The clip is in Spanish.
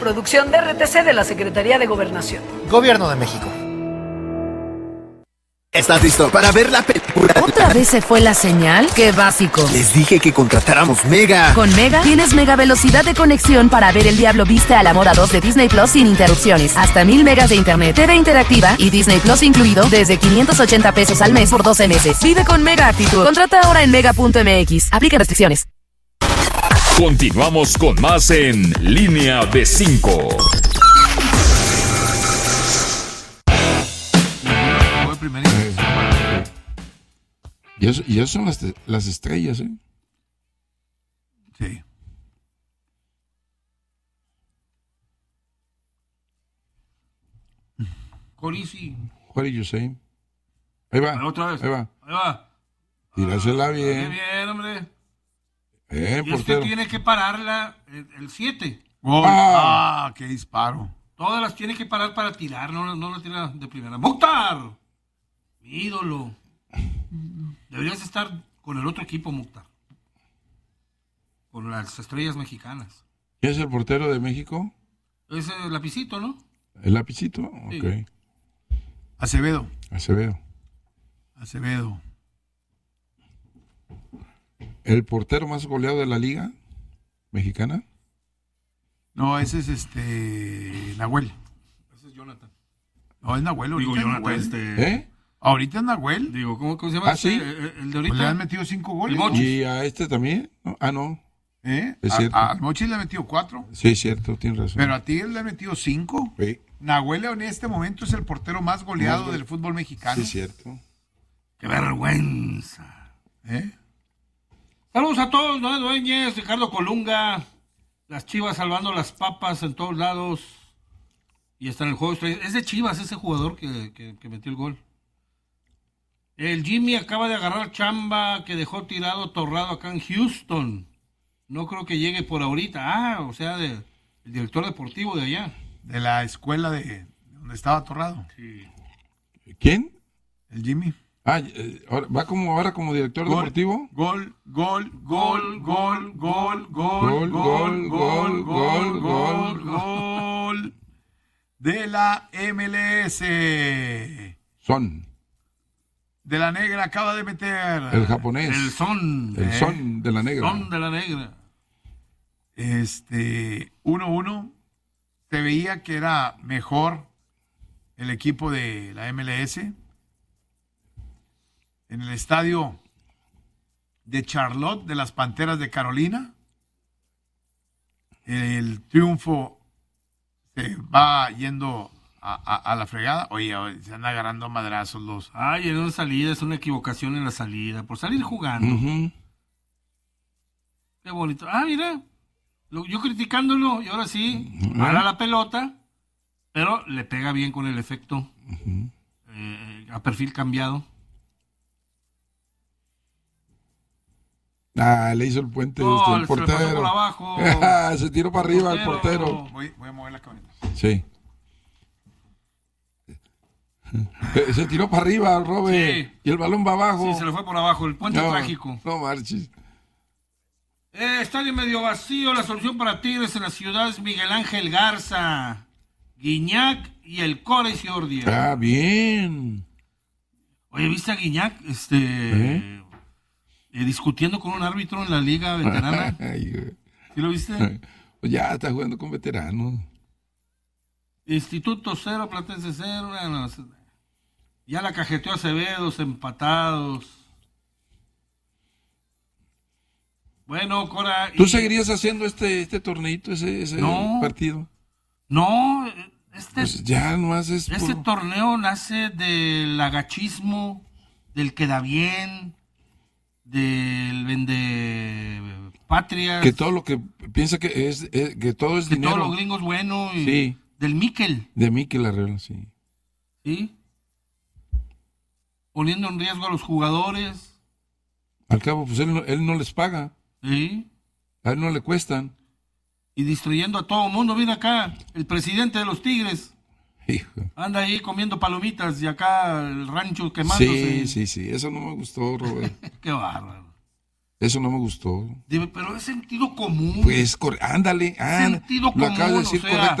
Producción de RTC de la Secretaría de Gobernación. Gobierno de México. ¿Estás listo para ver la película? ¿Otra vez se fue la señal? ¡Qué básico! Les dije que contratáramos Mega. Con Mega tienes mega velocidad de conexión para ver El Diablo Viste a la Moda 2 de Disney Plus sin interrupciones. Hasta 1000 megas de internet, TV interactiva y Disney Plus incluido desde 580 pesos al mes por 12 meses. Vive con Mega actitud. Contrata ahora en mega.mx. Aplica restricciones. Continuamos con más en Línea de 5. Y eso son las estrellas, ¿eh? Sí. Corisi. What did you say? Ahí va. Bueno, otra vez. Ahí va. Ahí va. Tírasela bien. Qué bien, hombre. Y portero. usted tiene que pararla el 7. Gol. Qué disparo. Todas las tiene que parar para tirar, no la tira de primera. ¡Mukhtar! Mi ídolo. Deberías estar con el otro equipo, Mukhtar. Con las estrellas mexicanas. ¿Quién es el portero de México? Es el lapicito, ¿no? ¿El lapicito? Sí. Ok. Acevedo. ¿El portero más goleado de la liga mexicana? No, ese es Nahuel. Ese es Jonathan. No, es Nahuel. Digo, Jonathan, ¿Ahorita es Nahuel? Digo, ¿cómo se llama? ¿Ah, sí? El de ahorita. Pues le han metido 5 goles. ¿Y a este también? No. Es cierto. Al Mochis le ha metido 4. Sí, es cierto, tienes razón. Pero a ti le ha metido 5. Sí. Nahuel en este momento es el portero más goleado del fútbol mexicano. Sí, es cierto. ¡Qué vergüenza! Saludos a todos, Noé Dueñez, Ricardo Colunga, las Chivas salvando las papas en todos lados. Y está en el juego. Es de Chivas ese jugador que metió el gol. El Jimmy acaba de agarrar chamba que dejó tirado Torrado acá en Houston. No creo que llegue por ahorita. O sea, el director deportivo de allá. De la escuela de donde estaba Torrado. Sí. ¿Quién? El Jimmy. ¿Va ahora como director deportivo? Gol de la MLS. De la Negra acaba de meter. El japonés. El Son de la Negra. Son de la Negra. 1-1. Se veía que era mejor el equipo de la MLS. En el estadio de Charlotte, de las Panteras de Carolina. El triunfo se va yendo a la fregada. Oye, se han agarrando madrazos los... en una salida, es una equivocación en la salida, por salir jugando. Uh-huh. Qué bonito. Mira, yo criticándolo, y ahora sí, para la pelota, pero le pega bien con el efecto. Uh-huh. A perfil cambiado. Le hizo el puente el portero. Se pasó por abajo. Se tiró para arriba el portero. Voy a mover la camioneta. Sí. Se tiró para arriba, Robert. Sí. Y el balón va abajo. Sí, se le fue por abajo. El puente trágico. No marches. Estadio medio vacío. La solución para Tigres en la ciudad es Miguel Ángel Garza, Guiñac y el Core Ciordia. Bien. Oye, ¿viste a Guiñac? Discutiendo con un árbitro en la liga veterana. ¿Sí lo viste? Pues ya está jugando con veteranos. Instituto 0, Platense 0. Ya la cajeteó Acevedo, empatados. Bueno, Cora. ¿Tú seguirías haciendo este torneito, ese partido? No, pues ya nomás es. Este torneo nace del agachismo, del queda bien, del vende patrias. Que todo lo que piensa que todo es dinero. Todos los gringos buenos. Sí. Del Miquel. De Miquel Arreola, sí. ¿Sí? Poniendo en riesgo a los jugadores. Al cabo, pues él no les paga. Sí. A él no le cuestan. Y distrayendo a todo el mundo. Mira acá, el presidente de los Tigres. Hijo. Anda ahí comiendo palomitas y acá el rancho quemándose. Sí. Eso no me gustó, Robert. Qué bárbaro. Eso no me gustó. Dime, pero es sentido común. Pues, ándale. Sentido lo acabas de común, decir o sea, correctamente.